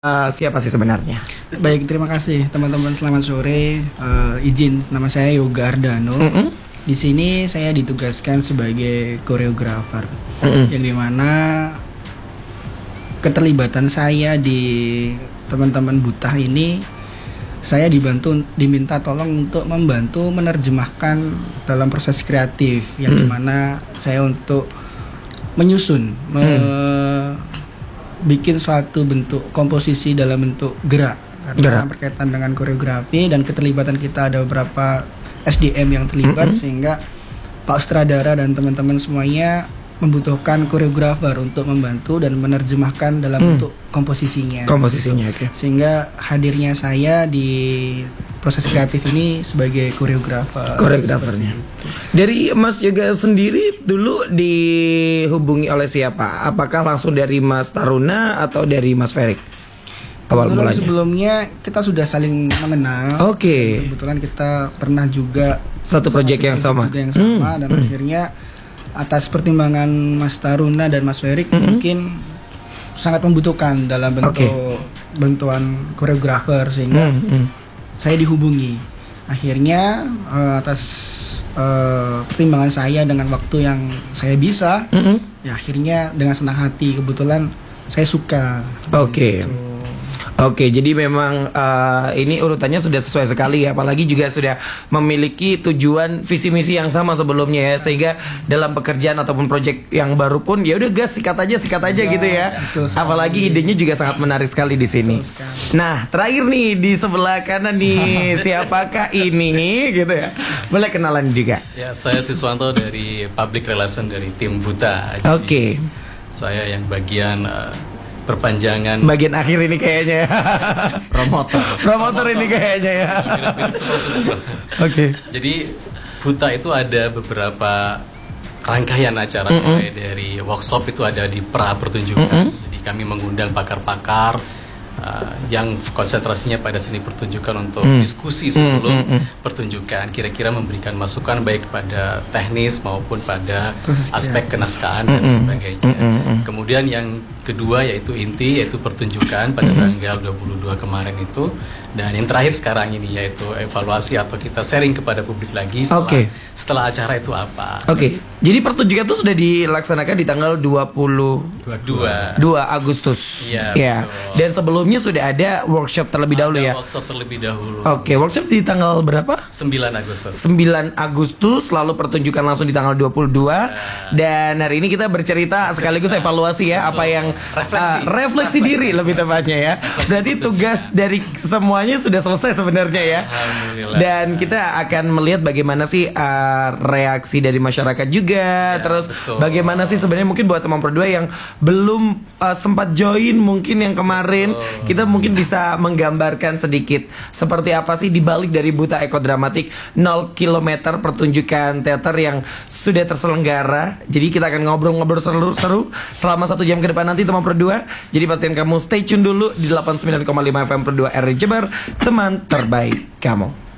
Siapa sih sebenarnya? Baik, terima kasih teman-teman. Selamat sore. Izin, nama saya Yoga Ardano. Di sini saya ditugaskan sebagai koreografer, yang dimana keterlibatan saya di teman-teman Buta ini, saya diminta tolong untuk membantu menerjemahkan dalam proses kreatif, yang dimana saya untuk menyusun, bikin suatu bentuk komposisi dalam bentuk gerak karena berkaitan dengan koreografi dan keterlibatan kita ada beberapa SDM yang terlibat sehingga Pak Sutradara dan teman-teman semuanya membutuhkan koreografer untuk membantu dan menerjemahkan dalam bentuk komposisinya. Oke. Sehingga hadirnya saya di proses kreatif ini sebagai koreografernya. Dari Mas Yoga sendiri dulu dihubungi oleh siapa? Apakah langsung dari Mas Taruna atau dari Mas Ferik? Kebetulan sebelumnya kita sudah saling mengenal. Kebetulan kita pernah juga satu proyek yang sama. Dan akhirnya atas pertimbangan Mas Taruna dan Mas Ferik mungkin sangat membutuhkan dalam bentuk bantuan koreografer sehingga saya dihubungi. Akhirnya atas pertimbangan saya dengan waktu yang saya bisa, ya akhirnya dengan senang hati kebetulan saya suka. Oke, jadi memang ini urutannya sudah sesuai sekali ya, apalagi juga sudah memiliki tujuan visi misi yang sama sebelumnya ya, sehingga dalam pekerjaan ataupun proyek yang baru pun ya udah gas sikat aja gitu ya. Apalagi idenya juga sangat menarik sekali di sini. Nah, terakhir nih di sebelah kanan nih siapakah ini gitu ya? Boleh kenalan juga. Ya, saya Siswanto dari Public Relation dari tim Buta. Saya yang bagian perpanjangan bagian akhir ini kayaknya promotor ini kayaknya ya. Jadi Buta itu ada beberapa rangkaian acara, mulai dari workshop itu ada di pra pertunjukan. Jadi kami mengundang pakar-pakar yang konsentrasinya pada seni pertunjukan untuk diskusi sebelum pertunjukan, kira-kira memberikan masukan baik pada teknis maupun pada aspek kenaskahan dan sebagainya. Kemudian yang kedua yaitu inti, yaitu pertunjukan pada tanggal 22 kemarin itu. Dan yang terakhir sekarang ini yaitu evaluasi atau kita sharing kepada publik lagi setelah acara itu apa. Jadi pertunjukan itu sudah dilaksanakan di tanggal 22 Agustus. Iya. Dan sebelumnya sudah ada workshop terlebih dahulu ya. Workshop di tanggal berapa? 9 Agustus. 9 Agustus, lalu pertunjukan langsung di tanggal 22. Dan hari ini kita bercerita sekaligus evaluasi ya, apa yang refleksi diri lebih tepatnya ya. Berarti tugas dari semuanya sudah selesai sebenarnya ya. Dan kita akan melihat bagaimana sih reaksi dari masyarakat juga. Terus bagaimana sih sebenarnya mungkin buat teman berdua yang belum sempat join mungkin yang kemarin, kita mungkin bisa menggambarkan sedikit seperti apa sih dibalik dari Buta Ekodramatik 0 km pertunjukan teater yang sudah terselenggara. Jadi kita akan ngobrol-ngobrol seru-seru selama 1 jam ke depan nanti teman berdua. Jadi pastiin kamu stay tune dulu di 89,5 FM berdua RRI Jebar, teman terbaik kamu.